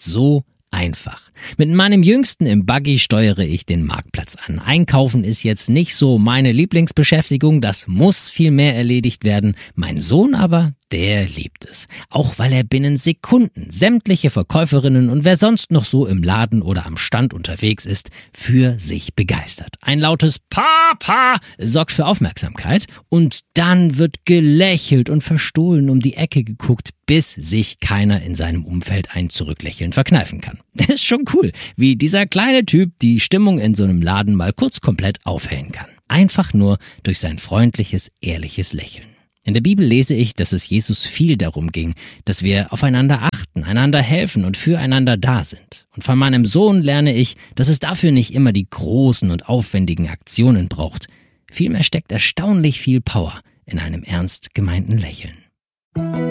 So einfach. Mit meinem Jüngsten im Buggy steuere ich den Marktplatz an. Einkaufen ist jetzt nicht so meine Lieblingsbeschäftigung, das muss viel mehr erledigt werden. Mein Sohn aber, der liebt es. Auch weil er binnen Sekunden sämtliche Verkäuferinnen und wer sonst noch so im Laden oder am Stand unterwegs ist, für sich begeistert. Ein lautes Papa sorgt für Aufmerksamkeit und dann wird gelächelt und verstohlen um die Ecke geguckt, bis sich keiner in seinem Umfeld ein Zurücklächeln verkneifen kann. Ist schon cool, wie dieser kleine Typ die Stimmung in so einem Laden mal kurz komplett aufhellen kann. Einfach nur durch sein freundliches, ehrliches Lächeln. In der Bibel lese ich, dass es Jesus viel darum ging, dass wir aufeinander achten, einander helfen und füreinander da sind. Und von meinem Sohn lerne ich, dass es dafür nicht immer die großen und aufwendigen Aktionen braucht. Vielmehr steckt erstaunlich viel Power in einem ernst gemeinten Lächeln.